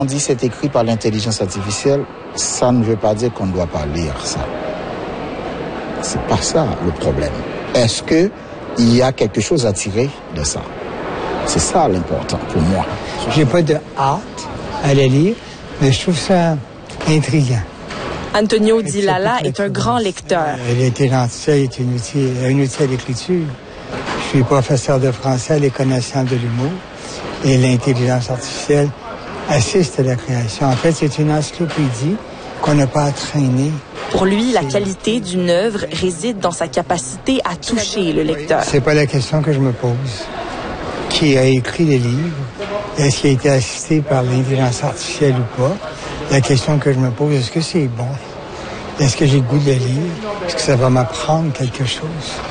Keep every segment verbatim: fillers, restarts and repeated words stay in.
On dit c'est écrit par l'intelligence artificielle, ça ne veut pas dire qu'on ne doit pas lire ça. C'est pas ça le problème. Est-ce que il y a quelque chose à tirer de ça? C'est ça l'important pour moi. J'ai pas de hâte à le lire, mais je trouve ça intriguant. Antonio Di Lalla est un grand lecteur. L'intelligence est un outil, un outil à l'écriture. Je suis professeur de français à l'École nationale de l'humour et l'intelligence artificielle assiste à la création. En fait, c'est une encyclopédie qu'on n'a pas à traîner. Pour lui, la qualité d'une œuvre réside dans sa capacité à toucher le lecteur. C'est pas la question que je me pose. Qui a écrit le livre? Est-ce qu'il a été assisté par l'intelligence artificielle ou pas? La question que je me pose, est-ce que c'est bon? Est-ce que j'ai le goût de le lire? Est-ce que ça va m'apprendre quelque chose?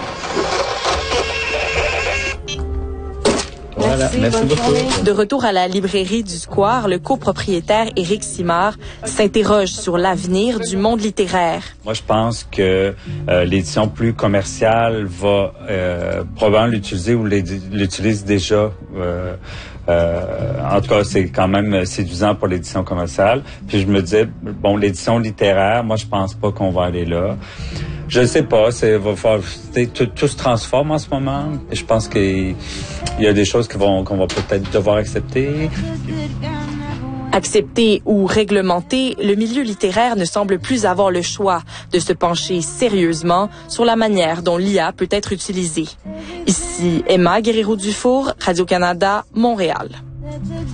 Voilà, merci beaucoup. De retour à la librairie du Square, le copropriétaire Éric Simard s'interroge sur l'avenir du monde littéraire. Moi, je pense que euh, l'édition plus commerciale va euh, probablement l'utiliser ou l'utilise déjà. Euh, euh, en tout cas, c'est quand même séduisant pour l'édition commerciale. Puis je me disais, bon, l'édition littéraire, moi, je pense pas qu'on va aller là. Je sais pas, c'est va faire, tout, tout se transforme en ce moment. Et je pense qu'il y a des choses qui vont qu'on va peut-être devoir accepter. Accepté ou réglementé, le milieu littéraire ne semble plus avoir le choix de se pencher sérieusement sur la manière dont l'I A peut être utilisée. Ici Emma Guerrero-Dufour, Radio-Canada, Montréal.